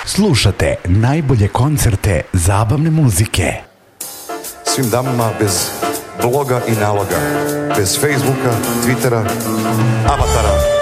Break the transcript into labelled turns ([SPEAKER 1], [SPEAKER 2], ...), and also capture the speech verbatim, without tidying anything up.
[SPEAKER 1] Slušate najbolje koncerte zabavne muzike.
[SPEAKER 2] Svim damama bez bloga i naloga, bez Facebooka, Twittera, avatara.